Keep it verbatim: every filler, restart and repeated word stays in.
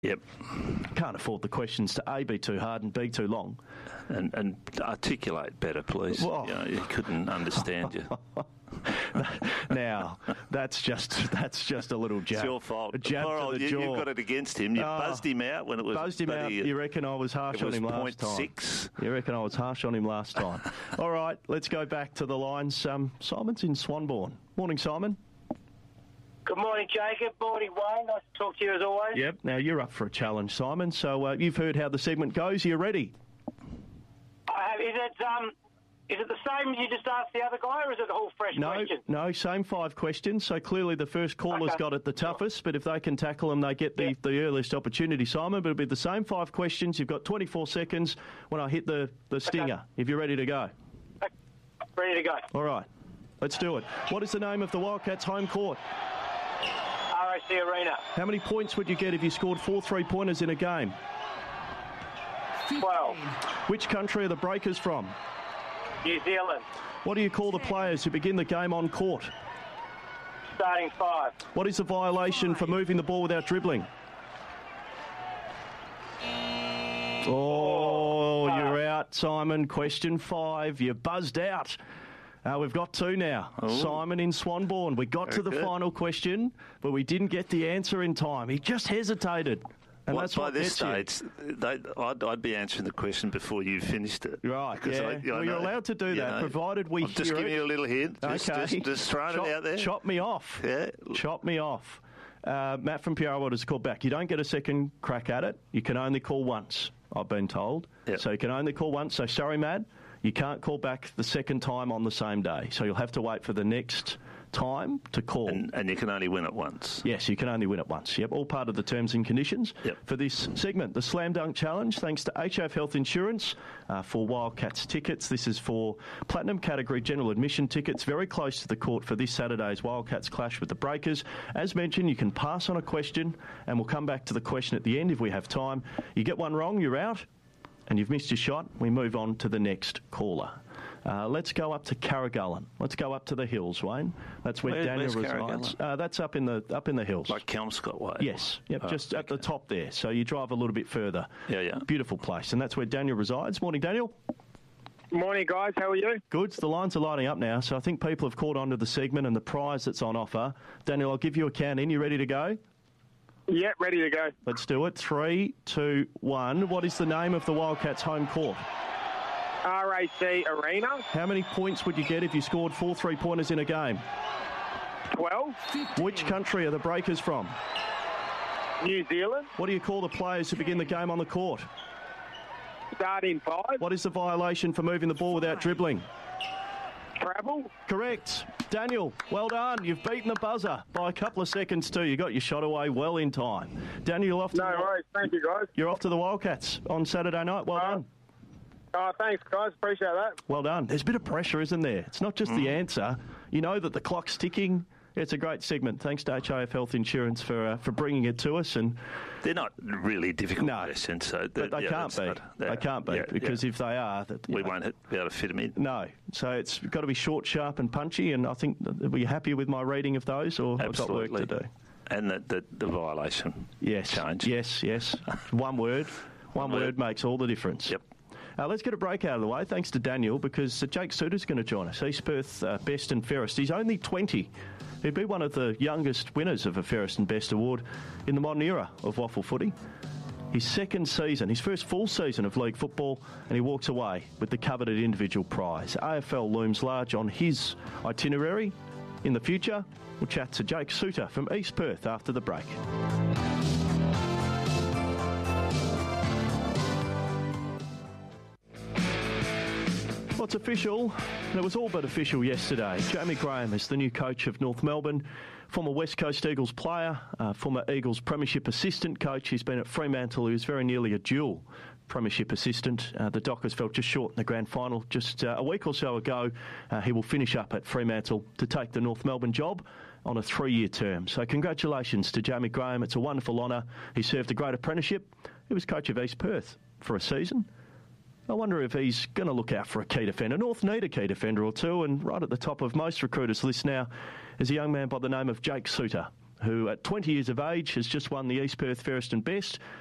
Yep. Can't afford the questions to A, be too hard and B, too long. And, and articulate better, please. Well, you know, he couldn't understand you. Now, that's just that's just a little jab. It's your fault. A jab Poor to old, the you, jaw. You've got it against him. You Oh, buzzed him out when it was... Buzzed him out. bloody- You reckon I was harsh it on was him last point time? six. You reckon I was harsh on him last time? All right, let's go back to the lines. Um, Simon's in Swanbourne. Morning, Simon. Good morning, Jacob. Morning, Wayne. Nice to talk to you as always. Yep. Now, you're up for a challenge, Simon. So uh, you've heard how the segment goes. Are you ready? I have, is it um, is it the same you just asked the other guy, or is it a whole fresh No, question? no, same five questions. So clearly the first caller's Okay. got it the toughest, but if they can tackle them, they get the, Yeah. the earliest opportunity, Simon. But it'll be the same five questions. You've got twenty-four seconds when I hit the, the stinger, if you're ready to go. Okay. Ready to go. All right, let's do it. What is the name of the Wildcats' home court? R A C Arena. How many points would you get if you scored four three-pointers in a game? twelve. Which country are the Breakers from? New Zealand. What do you call the players who begin the game on court? Starting five. What is the violation for moving the ball without dribbling? Oh, you're out, Simon. Question five. You buzzed out. Uh, we've got two now. Ooh. Simon in Swanbourne. We got Very to the good. final question, but we didn't get the answer in time. He just hesitated. And Well, that's by what this gets you. stage, they, I'd, I'd be answering the question before you finished it. Right, Because yeah. I- I Well, you're know- allowed to do you that, know. provided we I'm just hear giving it. you a little hint. Just, Okay. just, just throwing chop, it out there. Chop me off. Yeah. Chop me off. Uh, Matt from Pierre Waters called back. You don't get a second crack at it. You can only call once, I've been told. Yep. So you can only call once. So sorry, Matt, you can't call back the second time on the same day. So you'll have to wait for the next time to call. And, and you can only win it once. Yes, you can only win it once. Yep, all part of the terms and conditions Yep. for this segment. The Slam Dunk Challenge, thanks to H F Health Insurance uh, for Wildcats tickets. This is for Platinum category general admission tickets, very close to the court for this Saturday's Wildcats clash with the Breakers. As mentioned, you can pass on a question, and we'll come back to the question at the end if we have time. You get one wrong, you're out, and you've missed your shot. We move on to the next caller. Uh, let's go up to Carragullen. Let's go up to the hills, Wayne. That's where Where- Daniel where's resides. Carragullen? Uh, that's up in the up in the hills. Like Kelmscott Way? Yes, yep, Oh, just at the okay. top there. So you drive a little bit further. Yeah, yeah. Beautiful place, and that's where Daniel resides. Morning, Daniel. Morning, guys. How are you? Good. The lines are lining up now, so I think people have caught on to the segment and the prize that's on offer. Daniel, I'll give you a count in. You ready to go? Yeah, ready to go. Let's do it. Three, two, one. What is the name of the Wildcats' home court? R A C Arena. How many points would you get if you scored four three-pointers in a game? twelve. Which country are the Breakers from? New Zealand. What do you call the players who begin the game on the court? Starting five. What is the violation for moving the ball without dribbling? Travel. Correct. Daniel, well done. You've beaten the buzzer by a couple of seconds too. You got your shot away well in time. Daniel, off to No the, worries. Thank you, guys. you're off to the Wildcats on Saturday night. Well Uh, done. Oh, thanks, guys. Appreciate that. Well done. There's a bit of pressure, isn't there? It's not just the answer. You know that the clock's ticking. It's a great segment. Thanks to H I F Health Insurance for uh, for bringing it to us. And They're not really difficult No. questions. So but they yeah, can't that's be. not- they can't be yeah, because yeah. if they are, that you we know, won't hit- be able to fit them in. No. So it's got to be short, sharp, and punchy. And I think that, were you happy with my reading of those, or Absolutely. I've got work to do? And the, the, the violation. Yes. Change. Yes, yes. One word. One One word word. makes all the difference. Yep. Uh, let's get a break out of the way, thanks to Daniel, because uh, Jake Suter's going to join us. East Perth uh, Best and Fairest. He's only twenty. He'd be one of the youngest winners of a Fairest and Best award in the modern era of waffle footy. His second season, his first full season of league football, and he walks away with the coveted individual prize. A F L looms large on his itinerary. In the future, we'll chat to Jake Suter from East Perth after the break. Well, it's official, and it was all but official yesterday. Jamie Graham is the new coach of North Melbourne, former West Coast Eagles player, uh, former Eagles Premiership assistant coach. He's been at Fremantle. He was very nearly a dual Premiership assistant. Uh, the Dockers fell just short in the grand final just uh, a week or so ago. Uh, he will finish up at Fremantle to take the North Melbourne job on a three-year term. So congratulations to Jamie Graham. It's a wonderful honour. He served a great apprenticeship. He was coach of East Perth for a season. I wonder if he's going to look out for a key defender. North need a key defender or two, and right at the top of most recruiters' lists now is a young man by the name of Jake Suter, who at twenty years of age has just won the East Perth Fairest and Best,